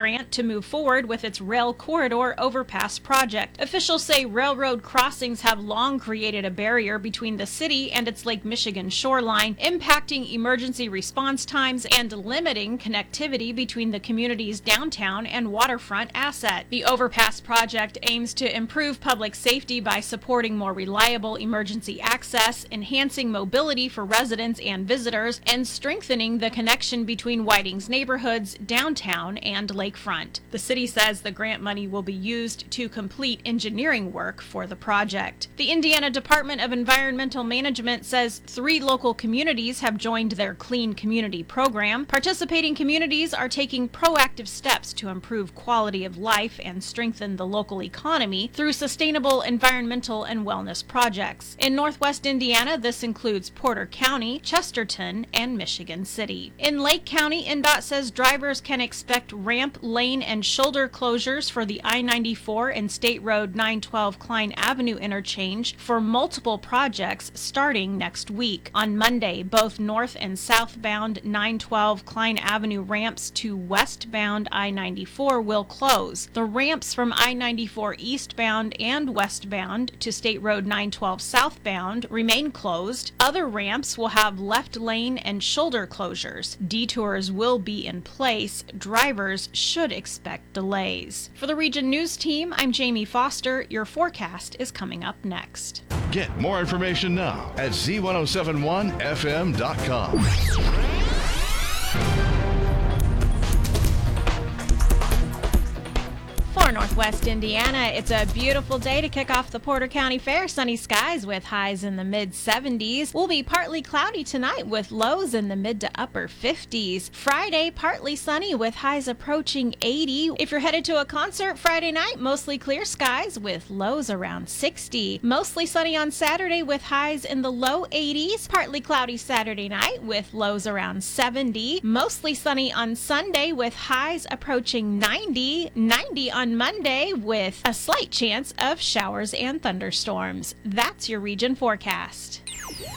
grant to move forward with its rail corridor overpass project. Officials say railroad crossings have long created a barrier between the city and its Lake Michigan shoreline, impacting emergency response times and limiting connectivity between the community's downtown and waterfront asset. The overpass project aims to improve public safety by supporting more reliable emergency access, enhancing mobility for residents and visitors, and strengthening the connection between Whiting's neighborhoods, downtown, and lakefront. The city says the grant money will be used to complete engineering work for the project. The Indiana Department of Environmental Management says 3 local communities have joined their Clean Community program. Participating communities are taking proactive steps to improve quality of life and strengthen the local economy through sustainable environmental and wellness projects. In Northwest Indiana, this includes Porter County, Chesterton, and Michigan City. In Lake County, INDOT says drivers can expect ramp, lane, and shoulder closures for the I-94 and State Road 912 Klein Avenue interchange for multiple projects starting next week. On Monday, both north and southbound 912 Klein Avenue ramps to westbound I-94 will close. The ramps from I-94 eastbound and westbound to State Road 912 southbound remain closed. Other ramps will have left lane and shoulder closures. Detours will be in place. Drivers should expect delays. For the Region News Team, I'm Jamie Foster. Your forecast is coming up next. Get more information now at z1071fm.com. For Northwest Indiana, it's a beautiful day to kick off the Porter County Fair. Sunny skies with highs in the mid-70s. Will be partly cloudy tonight with lows in the mid to upper 50s. Friday, partly sunny with highs approaching 80. If you're headed to a concert Friday night, mostly clear skies with lows around 60. Mostly sunny on Saturday with highs in the low 80s. Partly cloudy Saturday night with lows around 70. Mostly sunny on Sunday with highs approaching 90. 90 on Monday with a slight chance of showers and thunderstorms. That's your region forecast.